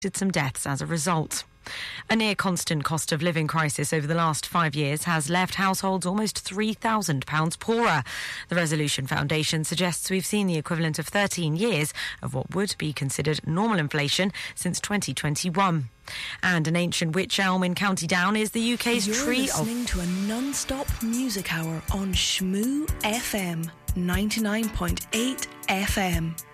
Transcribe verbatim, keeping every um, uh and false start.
some deaths as a result. A near-constant cost of living crisis over the last five years has left households almost three thousand pounds poorer. The Resolution Foundation suggests we've seen the equivalent of thirteen years of what would be considered normal inflation since twenty twenty-one. And an ancient wych elm in County Down is the U K's You're tree of... listening to a non-stop music hour on Shmoo F M, ninety-nine point eight F M.